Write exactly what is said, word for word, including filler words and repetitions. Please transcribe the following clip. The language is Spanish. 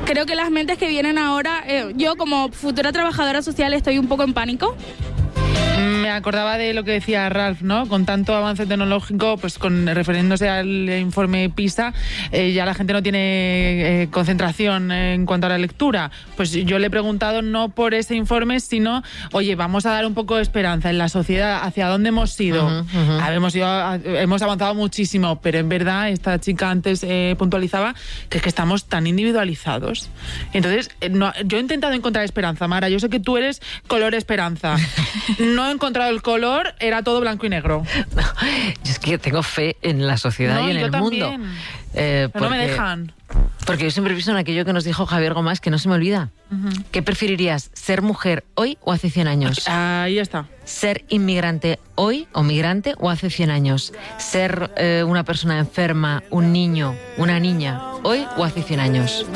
creo que las mentes que vienen ahora, eh, yo como futura trabajadora social estoy un poco en pánico. Me acordaba de lo que decía Ralph, ¿no? Con tanto avance tecnológico, pues con refiriéndose al informe PISA, eh, ya la gente no tiene eh, concentración en cuanto a la lectura. Pues yo le he preguntado no por ese informe, sino, oye, vamos a dar un poco de esperanza en la sociedad, hacia dónde hemos ido. Uh-huh, uh-huh. A ver, hemos, ido a, hemos avanzado muchísimo, pero en verdad esta chica antes eh, puntualizaba que es que estamos tan individualizados. Entonces, eh, no, yo he intentado encontrar esperanza, Mara. Yo sé que tú eres color esperanza. No he encontrado el color, era todo blanco y negro. No, yo es que tengo fe en la sociedad no, y en yo el también. mundo. Eh, Pero porque, no me dejan. Porque yo siempre pienso en aquello que nos dijo Javier Gomás, que no se me olvida. Uh-huh. ¿Qué preferirías, ser mujer hoy o hace cien años? Ahí está. Ser inmigrante hoy o migrante o hace cien años. Ser eh, una persona enferma, un niño, una niña, hoy o hace cien años.